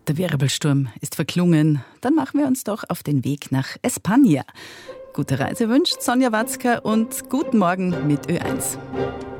Der Wirbelsturm ist verklungen. Dann machen wir uns doch auf den Weg nach España. Gute Reise wünscht Sonja Watzka und guten Morgen mit Ö1.